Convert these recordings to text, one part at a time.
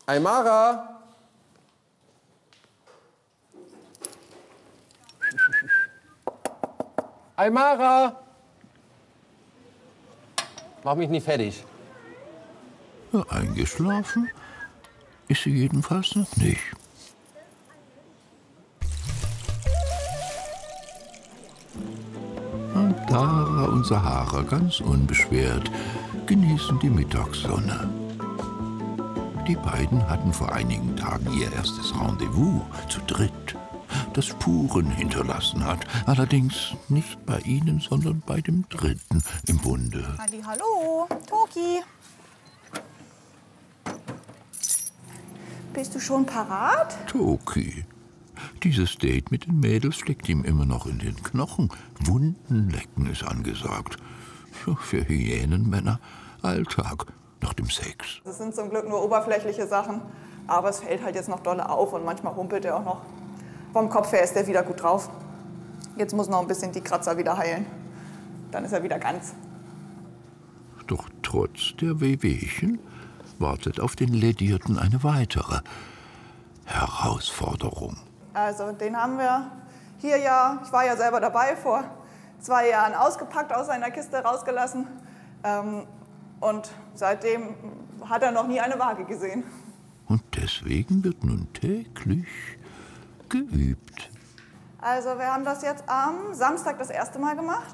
Aymara? Aymara? Mach mich nicht fertig. Ja, eingeschlafen ist sie jedenfalls noch nicht. Und Dara und Sahara ganz unbeschwert genießen die Mittagssonne. Die beiden hatten vor einigen Tagen ihr erstes Rendezvous zu dritt, das Spuren hinterlassen hat. Allerdings nicht bei ihnen, sondern bei dem Dritten im Bunde. Hallo, Toki. Bist du schon parat? Toki. Dieses Date mit den Mädels steckt ihm immer noch in den Knochen. Wunden lecken ist angesagt. Für Hyänenmänner Alltag nach dem Sex. Das sind zum Glück nur oberflächliche Sachen, aber es fällt halt jetzt noch dolle auf und manchmal humpelt er auch noch. Vom Kopf her ist er wieder gut drauf. Jetzt muss noch ein bisschen die Kratzer wieder heilen. Dann ist er wieder ganz. Doch trotz der Wehwehchen wartet auf den Ledierten eine weitere Herausforderung. Also den haben wir hier ja, ich war ja selber dabei, vor 2 Jahren ausgepackt, aus seiner Kiste rausgelassen. Und seitdem hat er noch nie eine Waage gesehen. Und deswegen wird nun täglich geübt. Also wir haben das jetzt am Samstag das erste Mal gemacht.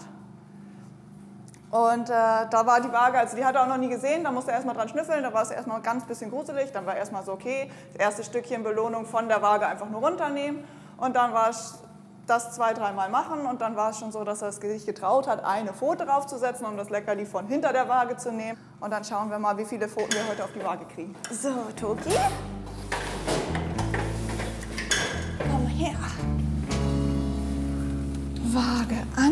Und da war die Waage, also die hat er auch noch nie gesehen, da musste er erstmal dran schnüffeln, da war es erstmal ganz bisschen gruselig, dann war erstmal so, okay, das erste Stückchen Belohnung von der Waage einfach nur runternehmen. Und dann war es das 2-3 Mal machen und dann war es schon so, dass er sich getraut hat, eine Pfote draufzusetzen, um das Leckerli von hinter der Waage zu nehmen. Und dann schauen wir mal, wie viele Pfoten wir heute auf die Waage kriegen. So, Toki. Komm her. Waage an.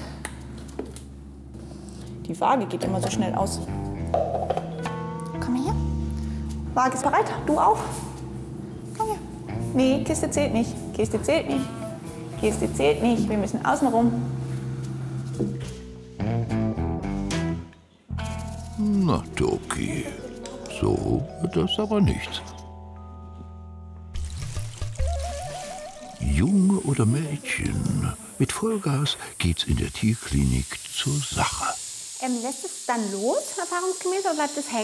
Die Waage geht immer so schnell aus. Komm her. Waage ist bereit. Du auch? Komm her. Nee, Kiste zählt nicht. Kiste zählt nicht. Kiste zählt nicht. Wir müssen außen rum. Na, Toki, so wird das aber nichts. Junge oder Mädchen, mit Vollgas geht's in der Tierklinik zur Sache. Lässt es dann los, erfahrungsgemäß, oder bleibt es hängen?